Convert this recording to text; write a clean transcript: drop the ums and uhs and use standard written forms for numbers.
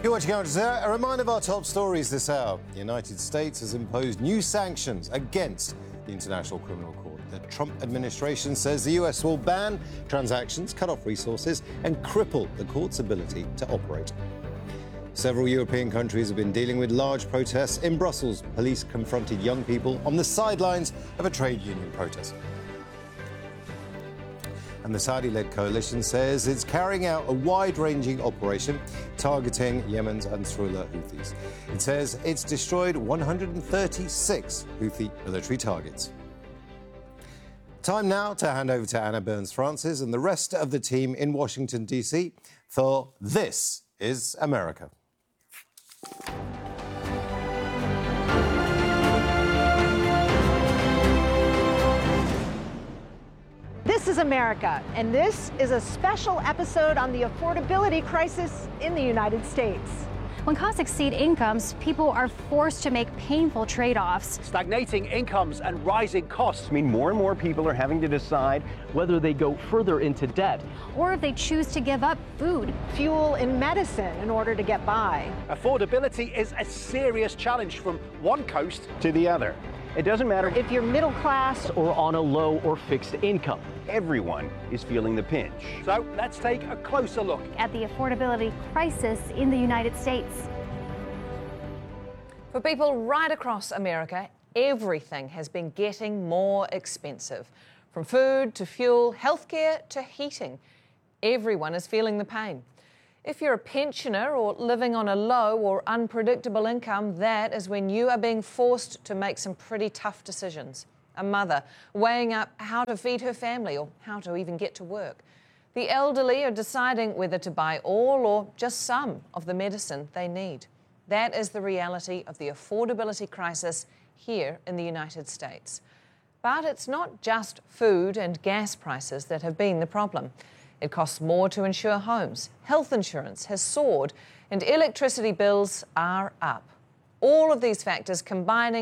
You're watching Al Jazeera. A reminder of our top stories this hour. The United States has imposed new sanctions against the International Criminal Court. The Trump administration says the US will ban transactions, cut off resources, and cripple the court's ability to operate. Several European countries have been dealing with large protests. In Brussels, police confronted young people on the sidelines of a trade union protest. And the Saudi-led coalition says it's carrying out a wide-ranging operation targeting Yemen's Ansarullah Houthis. It says it's destroyed 136 Houthi military targets. Time now to hand over to Anna Burns-Francis and the rest of the team in Washington, D.C. for This is America. This is America, and this is a special episode on the affordability crisis in the United States. When costs exceed incomes, people are forced to make painful trade-offs. Stagnating incomes and rising costs mean more and more people are having to decide whether they go further into debt. Or if they choose to give up food, fuel, and medicine in order to get by. Affordability is a serious challenge from one coast to the other. It doesn't matter if you're middle class or on a low or fixed income. Everyone is feeling the pinch. So let's take a closer look at the affordability crisis in the United States. For people right across America, everything has been getting more expensive. From food to fuel, healthcare to heating. Everyone is feeling the pain. If you're a pensioner or living on a low or unpredictable income, that is when you are being forced to make some pretty tough decisions. A mother weighing up how to feed her family or how to even get to work. The elderly are deciding whether to buy all or just some of the medicine they need. That is the reality of the affordability crisis here in the United States. But it's not just food and gas prices that have been the problem. It costs more to insure homes. Health insurance has soared and electricity bills are up. All of these factors combining